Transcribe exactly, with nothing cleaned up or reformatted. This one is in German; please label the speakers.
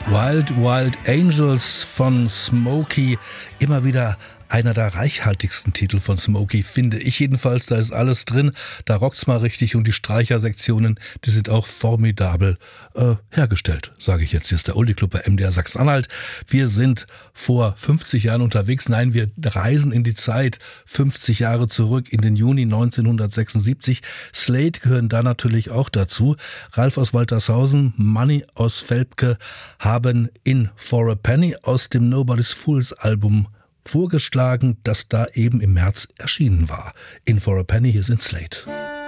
Speaker 1: Wild Wild Angels von Smokey, immer wieder einer der reichhaltigsten Titel von Smokey, finde ich jedenfalls. Da ist alles drin, da rockt's mal richtig und die Streichersektionen, die sind auch formidabel äh, hergestellt, sage ich jetzt. Hier ist der Oldie Club bei M D R Sachsen-Anhalt. Wir sind vor fünfzig Jahren unterwegs. Nein, wir reisen in die Zeit fünfzig Jahre zurück in den Juni neunzehnhundertsechsundsiebzig. Slade gehören da natürlich auch dazu. Ralf aus Waltershausen, Money aus Velpke haben In for a Penny aus dem Nobody's Fools Album vorgeschlagen, das da eben im März erschienen war. In for a Penny, hier sind Slade.